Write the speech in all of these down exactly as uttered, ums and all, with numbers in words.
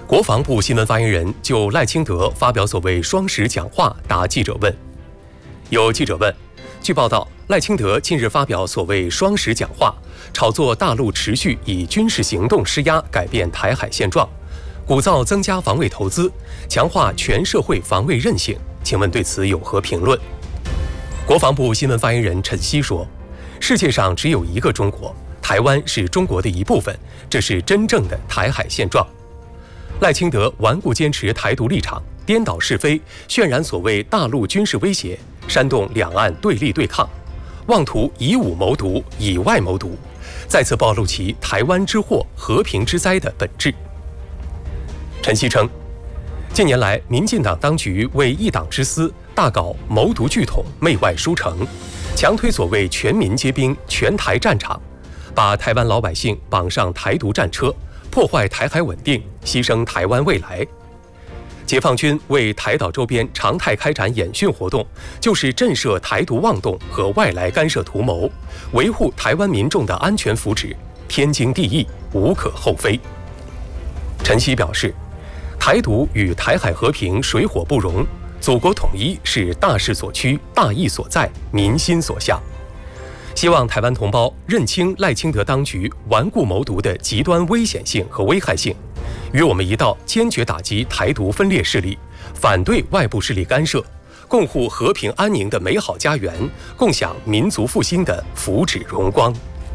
国防部新闻发言人就赖清德发表所谓双十讲话答记者问。有记者问，据报道，赖清德近日发表所谓双十讲话，炒作大陆持续以军事行动施压改变台海现状，鼓噪增加防卫投资，强化全社会防卫韧性，请问对此有何评论？国防部新闻发言人陈希说，世界上只有一个中国，台湾是中国的一部分，这是真正的台海现状。赖清德顽固坚持台独立场，颠倒是非，渲染所谓大陆军事威胁，煽动两岸对立对抗，妄图以武谋独，以外谋独，再次暴露其台湾之祸、和平之灾的本质。陈希称，近年来民进党当局为一党之私，大搞谋独聚统、媚外输城，强推所谓全民皆兵、全台战场，把台湾老百姓绑上台独战车，破坏台海稳定，牺牲台湾未来。解放军为台岛周边常态开展演训活动，就是震慑台独妄动和外来干涉图谋，维护台湾民众的安全福祉，天经地义，无可厚非。陈希表示，台独与台海和平水火不容，祖国统一是大势所趋、大义所在、民心所向。希望台湾同胞认清赖清德当局顽固谋独的极端危险性和危害性，与我们一道坚决打击台独分裂势力，反对外部势力干涉，共护和平安宁的美好家园，共享民族复兴的福祉荣光。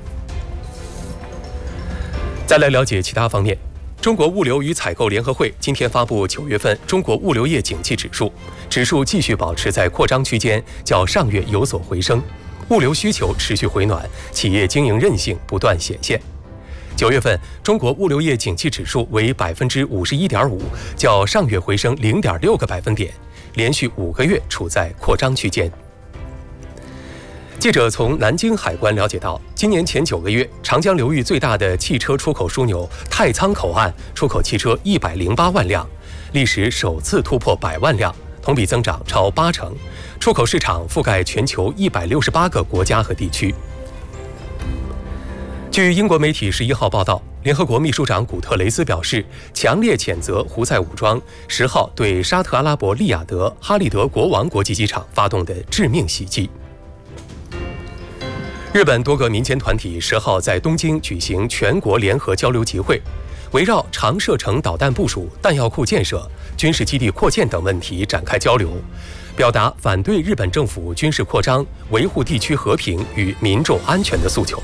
再来了解其他方面，中国物流与采购联合会今天发布九月份中国物流业景气指数，指数继续保持在扩张区间，较上月有所回升。物流需求持续回暖，企业经营韧性不断显现。九月份中国物流业景气指数为百分之五十一点五，较上月回升零点六个百分点，连续五个月处在扩张区间。记者从南京海关了解到，今年前九个月，长江流域最大的汽车出口枢纽太仓口岸出口汽车一百零八万辆，历史首次突破百万辆，同比增长超八成，出口市场覆盖全球一百六十八个国家和地区。据英国媒体十一号报道，联合国秘书长古特雷斯表示，强烈谴责胡塞武装十号对沙特阿拉伯利雅得哈利德国王国际机场发动的致命袭击。日本多个民间团体十号在东京举行全国联合交流集会，围绕长射程导弹部署、弹药库建设、军事基地扩建等问题展开交流，表达反对日本政府军事扩张、维护地区和平与民众安全的诉求。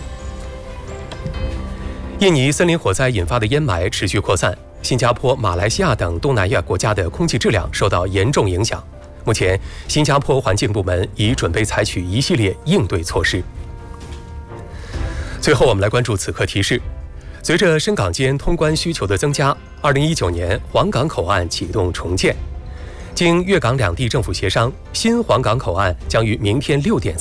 印尼森林火灾引发的烟霾持续扩散，新加坡、马来西亚等东南亚国家的空气质量受到严重影响。目前，新加坡环境部门已准备采取一系列应对措施。最后，我们来关注此刻提示。随着深港间通关需求的增加，二零一九年黄港口岸启动重建。经粤港两地政府协商，新黄港口岸将于明天六点